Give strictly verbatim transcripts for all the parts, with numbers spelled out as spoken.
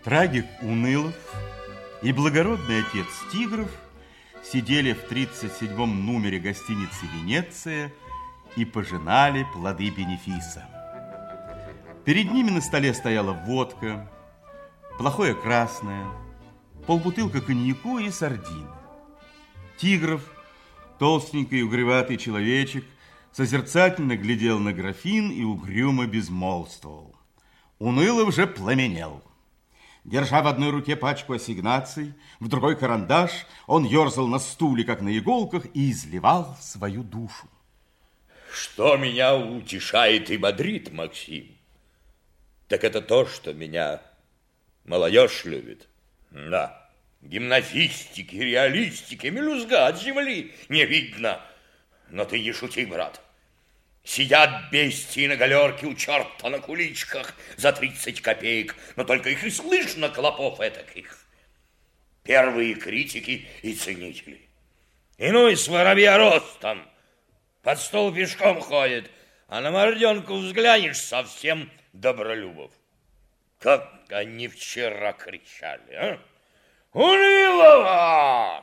Трагик Унылов и благородный отец Тигров сидели в тридцать седьмом номере гостиницы «Венеция» и пожинали плоды бенефиса. Перед ними на столе стояла водка, плохое красное, полбутылка коньяку и сардины. Тигров, толстенький угреватый человечек, созерцательно глядел на графин и угрюмо безмолвствовал. Унылов же пламенел. Держа в одной руке пачку ассигнаций, в другой карандаш, он ерзал на стуле, как на иголках, и изливал свою душу. Что меня утешает и бодрит, Максим, так это то, что меня молодежь любит. Да, гимназистики, реалистики, мелюзга от земли не видно. Но ты не шути, брат. Сидят бестии на галерке у черта на куличках за тридцать копеек, но только их и слышно, клопов этаких. Первые критики и ценители. Иной с воробья ростом, под стол пешком ходит, а на морденку взглянешь совсем добролюбов. Как они вчера кричали, а? Унылова!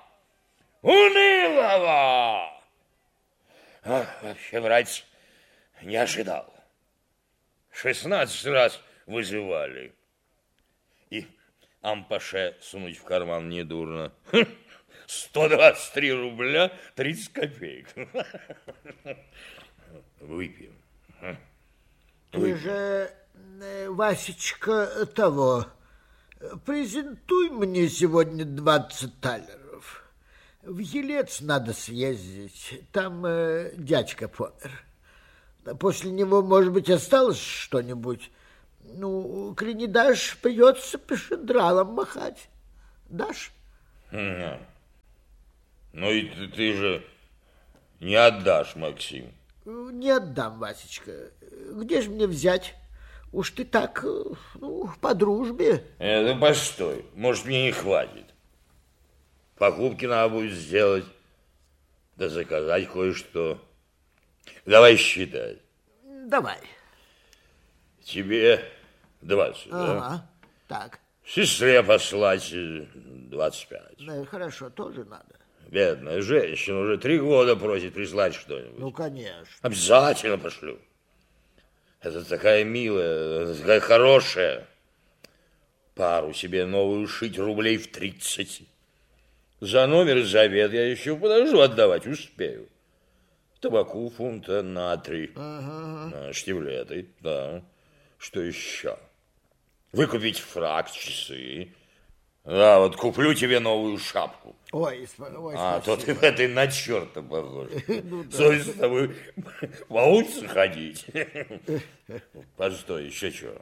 Унылова! А, вообще, братец, не ожидал. Шестнадцать раз вызывали. И ампаше сунуть в карман недурно. Сто двадцать три рубля тридцать копеек. Выпьем. Ты Выпьем. же, Васечка, того, презентуй мне сегодня двадцать талеров. В Елец надо съездить, там э, дядька помер. После него, может быть, осталось что-нибудь. Ну, коли не дашь, придется пешедралом махать. Дашь? Ну, и ты, ты же не отдашь, Максим. Не отдам, Васечка. Где же мне взять? Уж ты так, ну, по дружбе. Э, ну, постой, может, мне не хватит. Покупки надо будет сделать, да заказать кое-что. Давай считать. Давай. Тебе двадцать, ага, да? Так. Сестре послать двадцать пять. Ну, хорошо, тоже надо. Бедная женщина уже три года просит прислать что-нибудь. Ну, конечно. Обязательно пошлю. Это такая милая, такая хорошая. Пару себе новую шить рублей в тридцать. За номер и за обед я еще подожду, отдавать успею. Табаку фунта на три. Ага. Штиблеты, да. Что еще? Выкупить фрак, часы. Да, вот куплю тебе новую шапку. Ой, ой а спасибо. То ты в этой на черта похож. Совесть с тобой по улице ходить. Постой, еще чего?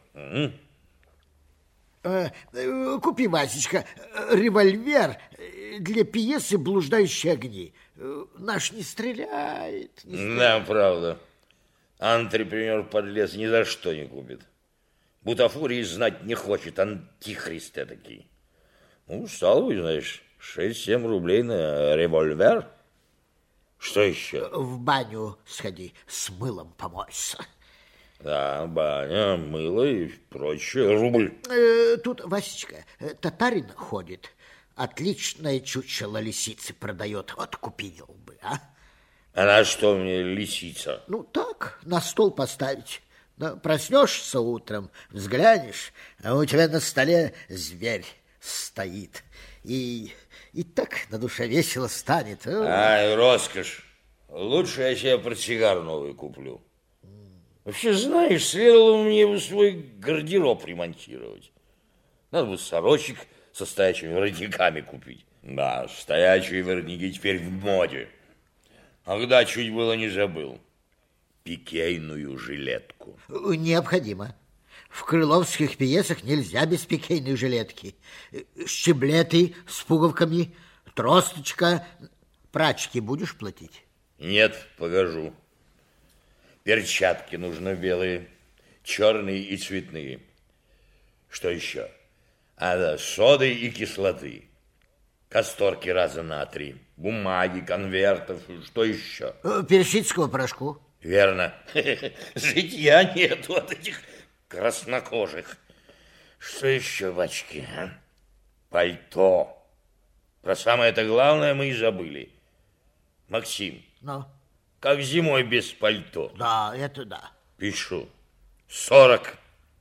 Купи, Васечка, револьвер для пьесы «Блуждающие огни». Наш не стреляет. Не стреляет. Да, правда. Антрепренер подлец ни за что не купит. Бутафории знать не хочет, антихрист этакий. Ну, стал бы, знаешь, шесть-семь рублей на револьвер. Что еще? В баню сходи, с мылом помойся. Да, баня, мыло и прочее. Рубль. Э, тут, Васечка, татарин ходит. Отличное чучело лисицы продает. Вот купил бы, а? А на что мне лисица? Ну, так, на стол поставить. Но проснешься утром, взглянешь, а у тебя на столе зверь стоит. И, и так на душе весело станет. Ай, роскошь. Лучше я себе портсигар новый куплю. Вообще, знаешь, следовало мне бы свой гардероб ремонтировать. Надо бы сорочек со стоячими воротниками купить. Да, стоячие воротники теперь в моде. А когда чуть было не забыл. Пикейную жилетку. Необходимо. В крыловских пьесах нельзя без пикейной жилетки. Щеблеты с пуговками, тросточка. Прачки будешь платить? Нет, погожу. Перчатки нужны белые, черные и цветные. Что еще? А, да, соды и кислоты. Касторки раза на три. Бумаги, конвертов. Что еще? Персидского порошку. Верно. Житья нету от этих краснокожих. Что еще, бачки, а? Пальто. Про самое-то главное мы и забыли. Максим, Ну? как зимой без пальто? Да, это да. Пишу. Сорок.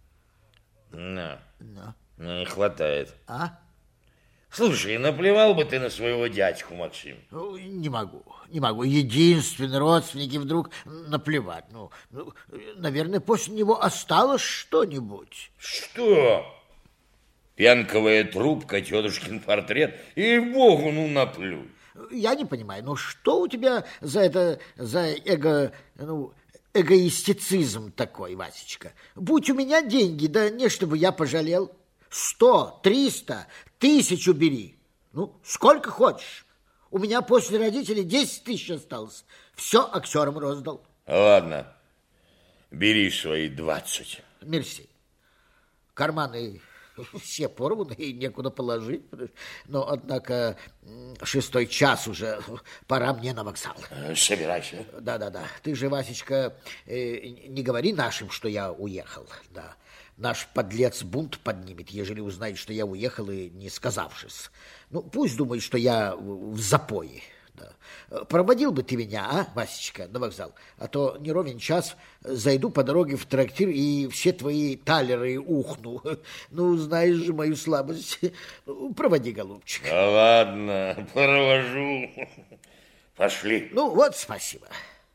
На. Ну? Не хватает. А? Слушай, наплевал бы ты на своего дядьку, Максим. Ну, не могу, не могу. Единственный родственники вдруг наплевать. Ну, ну, наверное, после него осталось что-нибудь. Что? Пенковая трубка, тетушкин портрет. И богу, ну наплюй. Я не понимаю, ну что у тебя за это, за эго, ну, эгоистицизм такой, Васечка? Будь у меня деньги, да не чтобы я пожалел. Сто, триста, тысячу бери. Ну, сколько хочешь. У меня после родителей десять тысяч осталось. Все актерам роздал. Ладно, бери свои двадцать. Мерси. Карманы все порваны и некуда положить. Но, однако, шестой час уже, пора мне на вокзал. Собирайся. Да-да-да. Ты же, Васечка, не говори нашим, что я уехал. Да. Наш подлец бунт поднимет, ежели узнает, что я уехал и не сказавшись. Ну, пусть думает, что я в запое. Да. Проводил бы ты меня, а, Васечка, на вокзал? А то не ровен час зайду по дороге в трактир и все твои талеры ухну. Ну, знаешь же мою слабость. Проводи, голубчик. Да ладно, провожу. Пошли. Ну, вот спасибо.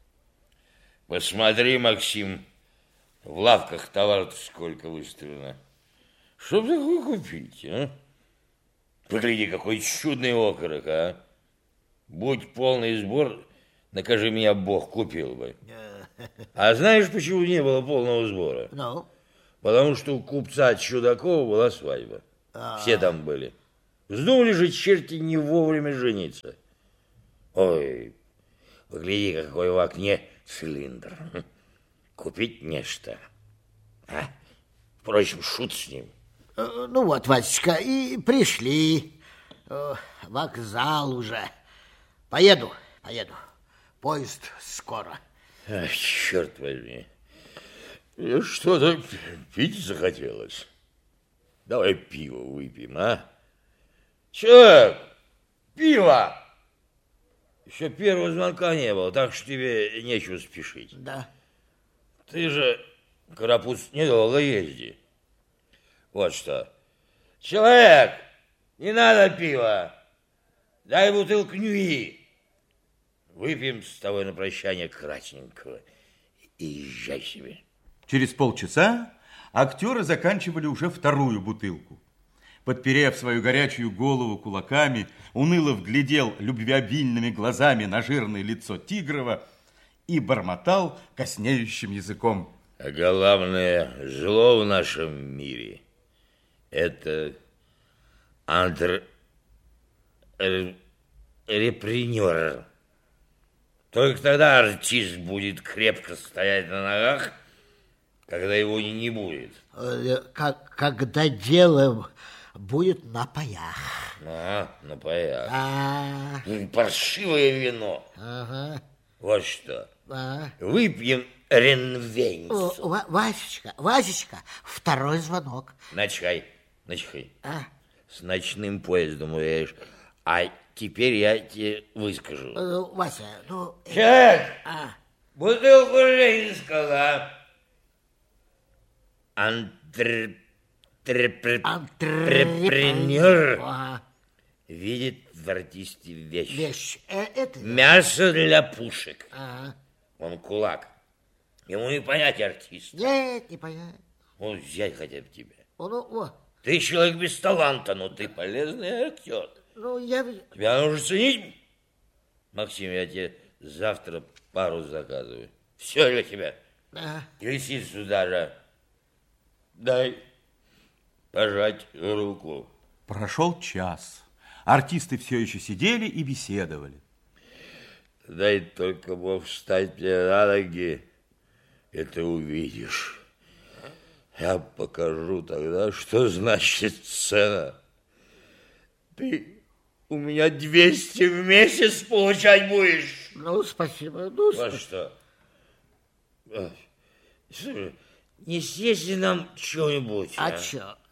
Посмотри, Максим, в лавках товар-то сколько выставлено. Что бы такое купить, а? Погляди, какой чудный окорок, а? Будь полный сбор, накажи меня Бог, купил бы. А знаешь, почему не было полного сбора? Ну? Потому что у купца Чудакова была свадьба. А-а-а. Все там были. Вздумали же черти не вовремя жениться. Ой, погляди, какой в окне цилиндр. Купить нечто. А? Впрочем, шут с ним. Ну вот, Васечка, и пришли. Вокзал уже. Поеду, поеду. Поезд скоро. Ах, черт возьми. Что-то пить захотелось. Давай пиво выпьем, а? Человек, пиво! Еще первого звонка не было, так что тебе нечего спешить. Да. Ты же, карапуз, недолго езди. Вот что. Человек, не надо пива. Дай бутылку Нюи. Выпьем с тобой на прощание красненького. И езжай себе. Через полчаса актеры заканчивали уже вторую бутылку. Подперев свою горячую голову кулаками, Унылов глядел любвеобильными глазами на жирное лицо Тигрова и бормотал коснеющим языком. А главное зло в нашем мире – это антр... репренер. Только тогда артист будет крепко стоять на ногах, когда его не будет. Как, когда дело будет на паях. А, на паях. А. Паршивое вино. Ага. Вот что. А. Выпьем ренвейнс. Васечка, Васечка, второй звонок. Начхай, начхай. А? С ночным поездом уедешь. А теперь я тебе выскажу. Ну, Вася, ну... Человек! А? Бутылку женского. Антр... Антрепренер ага. Видит в артисте вещь. Вещь. Э, это... Мясо для пушек. Ага. Он кулак. Ему не понять артиста. Нет, не понять. Вот взять хотя бы тебя. Ну, вот. Ты человек без таланта, но ты полезный актер. Ну, я... Тебя нужно ценить. Максим, я тебе завтра пару заказываю. Все для тебя. Ага. Лисицу даже. Дай пожать руку. Прошел час. Артисты все еще сидели и беседовали. Дай только Бог встать тебе на ноги, и ты увидишь. Я покажу тогда, что значит сцена. Ты у меня двести в месяц получать будешь. Ну, спасибо. Ну, вот что. Слушай, не съесть ли нам что-нибудь? А, а? что?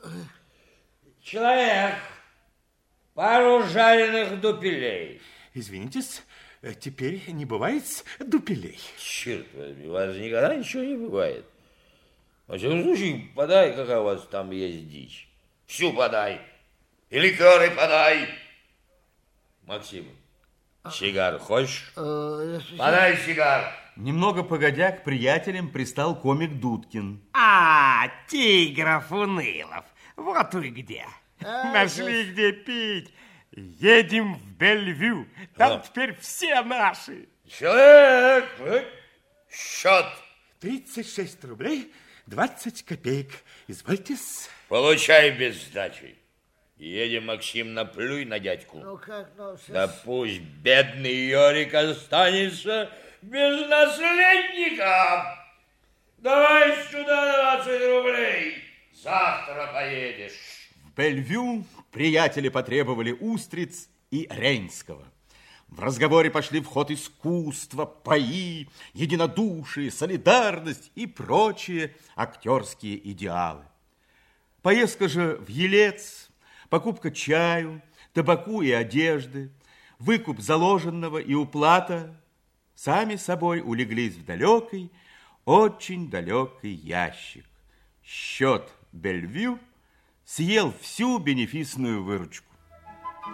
Человек, пару жареных дупелей. Извинитесь, теперь не бывает дупелей. Черт возьми, у вас никогда ничего не бывает. Во всяком случае, подай, какая у вас там есть дичь. Всю подай. И ликеры подай. Максим, сигар хочешь? Подай сигар. Немного погодя, к приятелям пристал комик Дудкин. А, Тигров Унылов, вот вы где. А, Нашли где пить. Едем в Бельвю, там А. теперь все наши. Человек, счет. тридцать шесть рублей двадцать копеек. Извольте-с. Получай без сдачи. Едем, Максим, наплюй на дядьку. Ну как, ну... Да пусть бедный Йорик останется без наследника. Давай сюда двадцать рублей. Завтра поедешь. В Бельвю приятели потребовали устриц и Рейнского. В разговоре пошли в ход искусство, паи, единодушие, солидарность и прочие актерские идеалы. Поездка же в Елец, покупка чаю, табаку и одежды, выкуп заложенного и уплата сами собой улеглись в далекий, очень далекий ящик. Счет Бельвю съел всю бенефисную выручку.